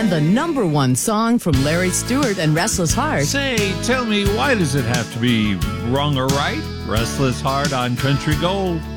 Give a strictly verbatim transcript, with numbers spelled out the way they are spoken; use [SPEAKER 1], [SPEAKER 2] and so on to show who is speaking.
[SPEAKER 1] and the number one song from Larry Stewart and Restless Heart.
[SPEAKER 2] Say, tell me, why does it have to be wrong or right? Restless Heart on Country Gold.